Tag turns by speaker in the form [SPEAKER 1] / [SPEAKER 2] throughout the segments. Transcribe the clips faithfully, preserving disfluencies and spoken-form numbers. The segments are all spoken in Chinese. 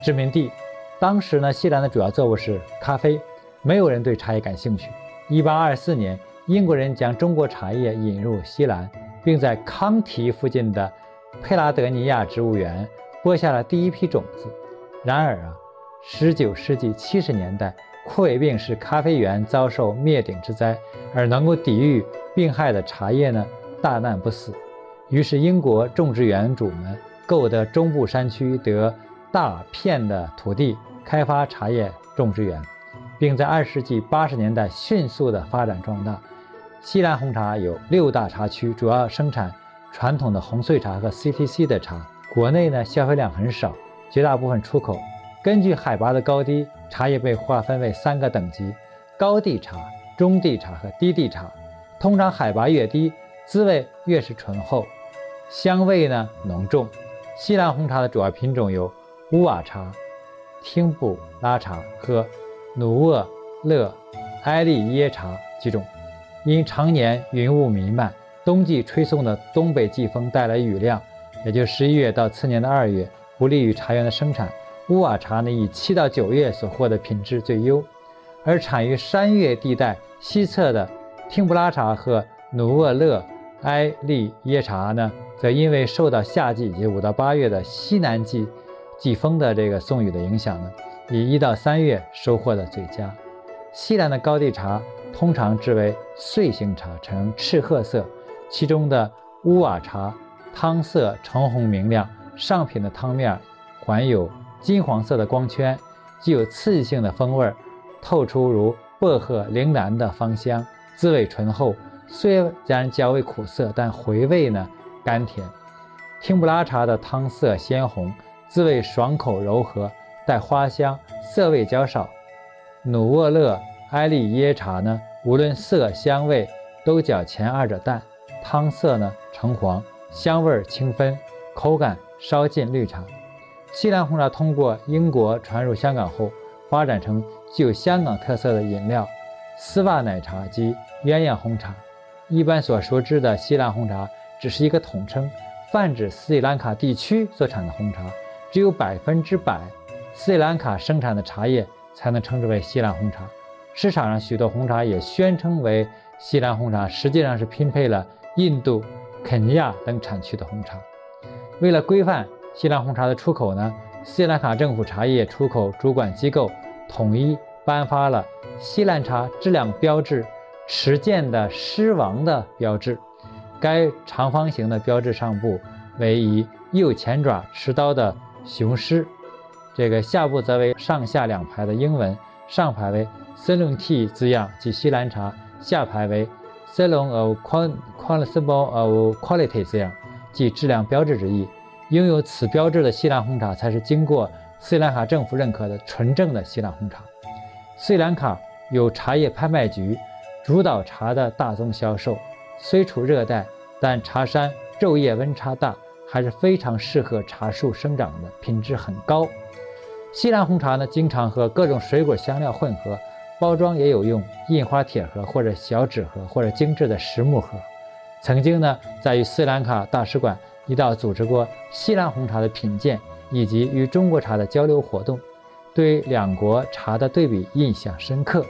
[SPEAKER 1] 殖民地。当时呢，西兰的主要作物是咖啡，没有人对茶叶感兴趣。一八二四年，英国人将中国茶叶引入西兰，并在康提附近的佩拉德尼亚植物园播下了第一批种子。然而啊，十九世纪七十年代，枯萎病使咖啡园遭受灭顶之灾，而能够抵御病害的茶叶呢，大难不死。于是英国种植园主们购得中部山区得大片的土地，开发茶叶种植园，并在二十世纪八十年代迅速的发展壮大。西兰红茶有六大茶区，主要生产传统的红穗茶和 C T C 的茶。国内呢消费量很少，绝大部分出口。根据海拔的高低，茶叶被划分为三个等级：高地茶、中地茶和低地茶。通常海拔越低，滋味越是醇厚，香味呢浓重。西兰红茶的主要品种有乌瓦茶、汀布拉茶和努厄勒埃利耶茶几种。因常年云雾弥漫，冬季吹送的东北季风带来雨量，也就十一月到次年的二月，不利于茶园的生产。乌瓦茶呢，以七到九月所获的品质最优，而产于山岳地带西侧的汀布拉茶和努厄勒埃利耶茶呢，则因为受到夏季以及五到八月的西南季季风的这个送雨的影响呢，以一到三月收获的最佳。西兰的高地茶通常制为穗形茶，呈赤褐色，其中的乌瓦茶汤色橙红明亮，上品的汤面环有金黄色的光圈，具有刺激性的风味，透出如薄荷、铃兰的芳香，滋味醇厚，虽然较为苦涩，但回味呢甘甜。汀布拉茶的汤色鲜红，滋味爽口柔和，带花香，涩味较少。努厄勒埃利耶茶呢，无论色香味都较前二者淡，汤色呢橙黄，香味清芬，口感稍近绿茶。西兰红茶通过英国传入香港后，发展成具有香港特色的饮料丝袜奶茶及鸳鸯红茶。一般所熟知的西兰红茶只是一个统称，泛指斯里兰卡地区所产的红茶，只有百分之百斯里兰卡生产的茶叶才能称之为西兰红茶。市场上许多红茶也宣称为西兰红茶，实际上是拼配了印度、肯尼亚等产区的红茶。为了规范西兰红茶的出口呢，斯里兰卡政府茶叶出口主管机构统一颁发了西兰茶质量标志持剑的狮王的标志。该长方形的标志上部为以右前爪持刀的雄狮，这个下部则为上下两排的英文，上排为 Ceylon Tea 字样即西兰茶，下排为 Ceylon of Quality of Quality 字样即质量标志之意。拥有此标志的西兰红茶才是经过斯里兰卡政府认可的纯正的西兰红茶。斯里兰卡有茶叶拍卖局主导茶的大宗销售，虽处热带，但茶山昼夜温差大，还是非常适合茶树生长的，品质很高。西兰红茶呢，经常和各种水果香料混合，包装也有用印花铁盒或者小纸盒或者精致的实木盒。曾经呢，在与斯里兰卡大使馆一道组织过西兰红茶的品鉴以及与中国茶的交流活动，对两国茶的对比印象深刻。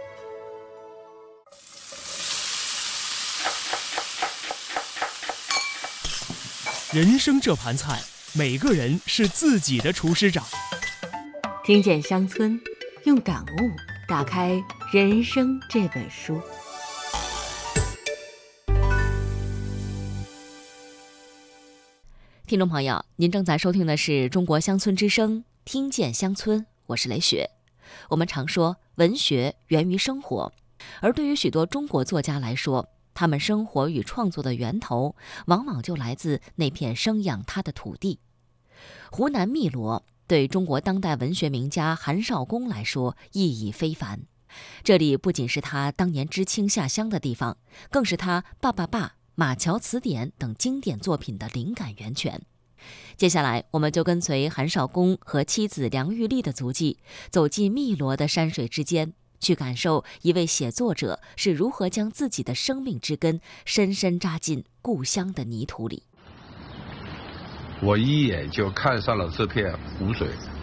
[SPEAKER 2] 人生这盘菜，每个人是自己的厨师长。
[SPEAKER 3] 听见乡村，用感悟打开人生这本书。
[SPEAKER 4] 听众朋友，您正在收听的是中国乡村之声，听见乡村，我是雷雪。我们常说文学源于生活，而对于许多中国作家来说，他们生活与创作的源头往往就来自那片生养他的土地。湖南汨罗对中国当代文学名家韩少功来说意义非凡，这里不仅是他当年知青下乡的地方，更是他《爸爸爸》《马桥词典》等经典作品的灵感源泉。接下来，我们就跟随韩少功和妻子梁玉丽的足迹，走进汨罗的山水之间，去感受一位写作者是如何将自己的生命之根深深扎进故乡的泥土里。
[SPEAKER 5] 我一眼就看上了这片湖水，